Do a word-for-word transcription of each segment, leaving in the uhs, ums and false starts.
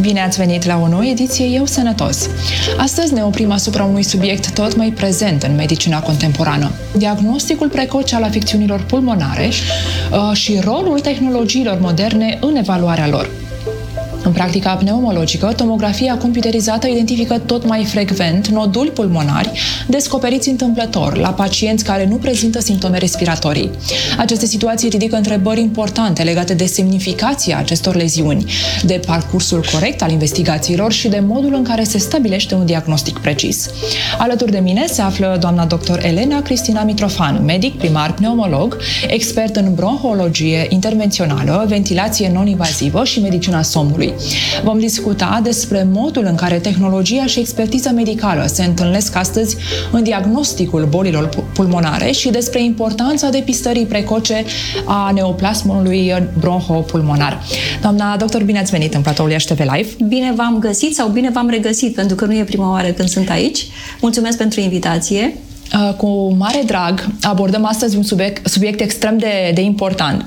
Bine ați venit la o nouă ediție Eu Sănătos! Astăzi ne oprim asupra unui subiect tot mai prezent în medicina contemporană. Diagnosticul precoce al afecțiunilor pulmonare uh, și rolul tehnologiilor moderne în evaluarea lor. În practica pneumologică, tomografia computerizată identifică tot mai frecvent noduli pulmonari descoperiți întâmplător la pacienți care nu prezintă simptome respiratorii. Aceste situații ridică întrebări importante legate de semnificația acestor leziuni, de parcursul corect al investigațiilor și de modul în care se stabilește un diagnostic precis. Alături de mine se află doamna doctor Elena Cristina Mitrofan, medic primar pneumolog, expert în bronhologie intervențională, ventilație non-invazivă și medicina somnului. Vom discuta despre modul în care tehnologia și expertiza medicală se întâlnesc astăzi în diagnosticul bolilor pulmonare și despre importanța depistării precoce a neoplasmului bronhopulmonar. Doamna doctor, bine ați venit în platoul Iași T V Live. Bine v-am găsit sau bine v-am regăsit, pentru că nu e prima oară când sunt aici. Mulțumesc pentru invitație. Cu mare drag abordăm astăzi un subiect, subiect extrem de, de important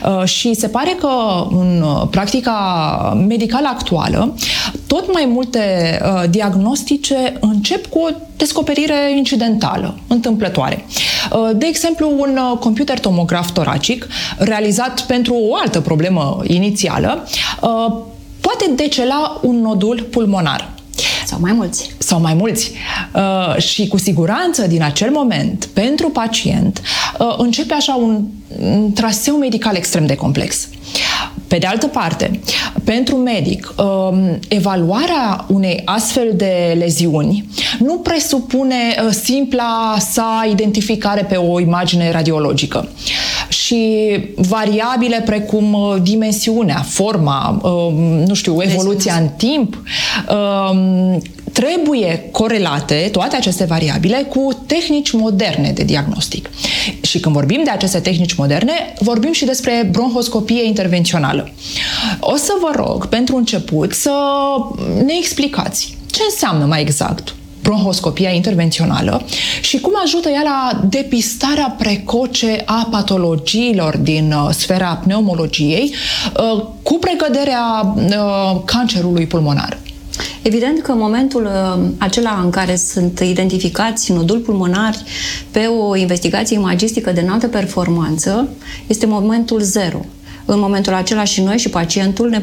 și se pare că în practica medicală actuală tot mai multe diagnostice încep cu o descoperire incidentală, întâmplătoare. De exemplu, un computer tomograf toracic realizat pentru o altă problemă inițială poate decela un nodul pulmonar. Sau mai mulți. Sau mai mulți. Uh, și cu siguranță, din acel moment, pentru pacient, uh, începe așa un, un traseu medical extrem de complex. Pe de altă parte, pentru medic, uh, evaluarea unei astfel de leziuni nu presupune uh, simpla sa identificare pe o imagine radiologică. Și variabile precum uh, dimensiunea, forma, uh, nu știu, evoluția în timp, uh, trebuie corelate, toate aceste variabile, cu tehnici moderne de diagnostic. Și când vorbim de aceste tehnici moderne, vorbim și despre bronhoscopie intervențională. O să vă rog, pentru început, să ne explicați ce înseamnă mai exact bronhoscopia intervențională și cum ajută ea la depistarea precoce a patologiilor din uh, sfera pneumologiei uh, cu precăderea uh, cancerului pulmonar. Evident că în momentul acela în care sunt identificați noduli pulmonari pe o investigație imagistică de înaltă performanță, este momentul zero. În momentul acela și noi și pacientul ne